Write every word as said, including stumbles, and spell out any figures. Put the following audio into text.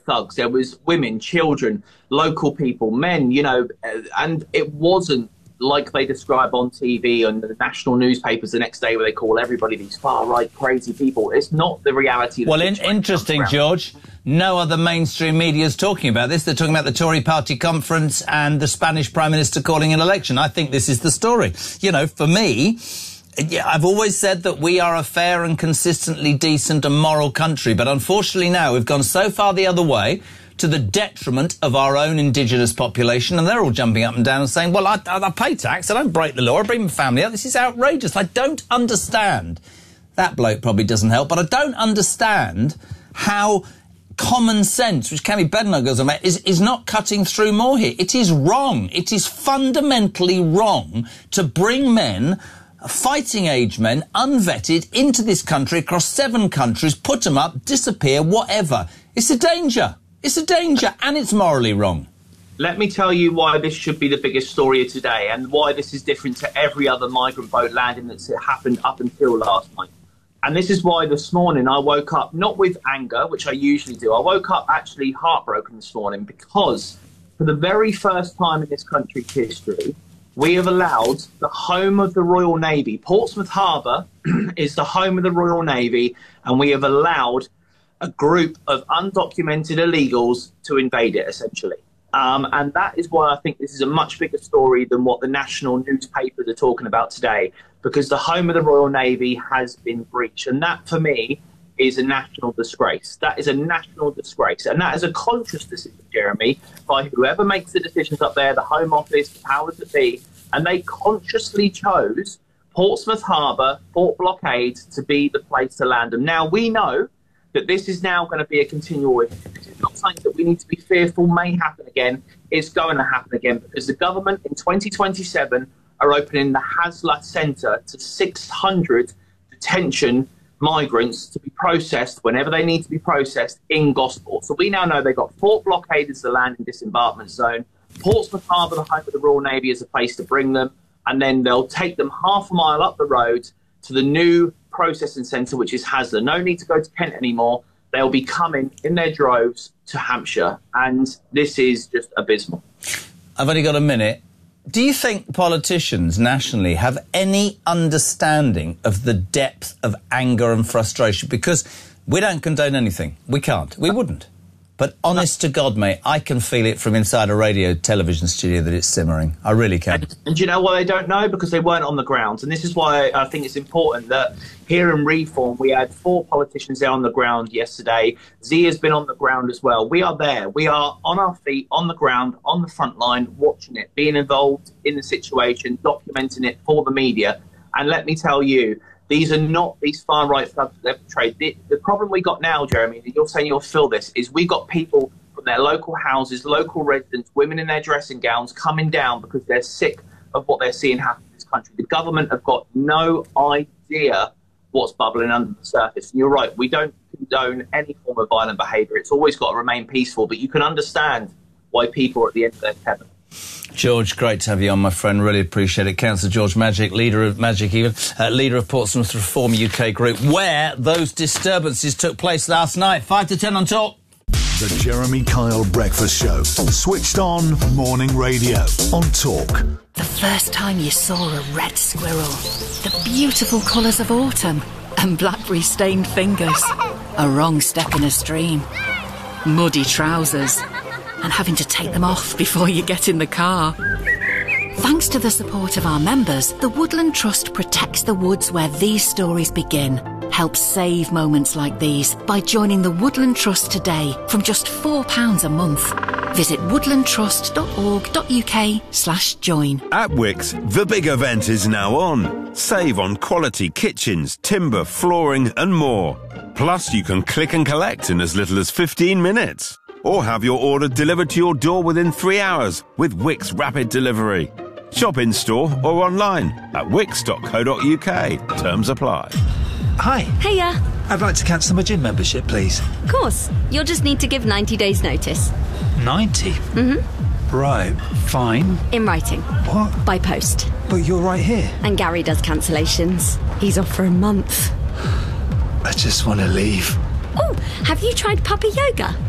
thugs. There was women, children, local people, men, you know, and it wasn't like they describe on T V and the national newspapers the next day where they call everybody these far-right crazy people. It's not the reality. Well, in, interesting, George. No other mainstream media is talking about this. They're talking about the Tory party conference and the Spanish Prime Minister calling an election. I think this is the story. You know, for me, I've always said that we are a fair and consistently decent and moral country, but unfortunately now we've gone so far the other way to the detriment of our own indigenous population, and they're all jumping up and down and saying, well, I, I pay tax, I don't break the law, I bring my family up, this is outrageous. I don't understand. That bloke probably doesn't help, but I don't understand how common sense, which Cami Bednar goes on about, is, is not cutting through more here. It is wrong. It is fundamentally wrong to bring men, fighting age men, unvetted, into this country, across seven countries, put them up, disappear, whatever. It's a danger. It's a danger, and it's morally wrong. Let me tell you why this should be the biggest story of today and why this is different to every other migrant boat landing that's happened up until last night. And this is why this morning I woke up, not with anger, which I usually do. I woke up actually heartbroken this morning because for the very first time in this country's history, we have allowed the home of the Royal Navy. Portsmouth Harbour is the home of the Royal Navy, and we have allowed a group of undocumented illegals to invade it, essentially. Um, and that is why I think this is a much bigger story than what the national newspapers are talking about today, because the home of the Royal Navy has been breached. And that, for me, is a national disgrace. That is a national disgrace. And that is a conscious decision, Jeremy, by whoever makes the decisions up there, the Home Office, the powers that be, and they consciously chose Portsmouth Harbour, Fort Blockade, to be the place to land them. Now, we know that this is now going to be a continual issue. This is not something that we need to be fearful may happen again. It's going to happen again because the government in twenty twenty-seven are opening the Hasla Centre to six hundred detention migrants to be processed whenever they need to be processed in Gosport. So we now know they've got Fort Blockade as the land and disembarkment zone, Portsmouth Harbour, the home of the Royal Navy, as a place to bring them, and then they'll take them half a mile up the road to the new processing centre, which is Haslar. No need to go to Kent anymore. They'll be coming in their droves to Hampshire, and this is just abysmal. I've only got a minute. Do you think politicians nationally have any understanding of the depth of anger and frustration? Because we don't condone anything. We can't. We wouldn't. But honest to God, mate, I can feel it from inside a radio television studio that it's simmering. I really can. And, and do you know why they don't know? Because they weren't on the ground. And this is why I think it's important that here in Reform, we had four politicians there on the ground yesterday. Z has been on the ground as well. We are there. We are on our feet, on the ground, on the front line, watching it, being involved in the situation, documenting it for the media. And let me tell you, these are not these far-right thugs that they've portrayed. The, the problem we got now, Jeremy, and you're saying you'll feel this, is we got people from their local houses, local residents, women in their dressing gowns coming down because they're sick of what they're seeing happen in this country. The government have got no idea what's bubbling under the surface. And you're right, we don't condone any form of violent behaviour. It's always got to remain peaceful, but you can understand why people are at the end of their tether. George, great to have you on, my friend. Really appreciate it. Councillor George Magic, leader of Magic even, uh, leader of Portsmouth Reform U K Group, where those disturbances took place last night. Five to ten on Talk. The Jeremy Kyle Breakfast Show. Switched on morning radio on Talk. The first time you saw a red squirrel, the beautiful colours of autumn, and blackberry-stained fingers. A wrong step in a stream, muddy trousers, and having to take them off before you get in the car. Thanks to the support of our members, the Woodland Trust protects the woods where these stories begin. Help save moments like these by joining the Woodland Trust today from just four pounds a month. Visit woodlandtrust.org.uk slash join. At Wickes, the big event is now on. Save on quality kitchens, timber, flooring and more. Plus, you can click and collect in as little as fifteen minutes. Or have your order delivered to your door within three hours with Wickes Rapid Delivery. Shop in store or online at wickes dot co dot uk. Terms apply. Hi. Hiya. I'd like to cancel my gym membership, please. Of course. You'll just need to give ninety days notice. ninety? Mm-hmm. Right. Fine. In writing. What? By post. But you're right here. And Gary does cancellations. He's off for a month. I just want to leave. Oh, have you tried puppy yoga?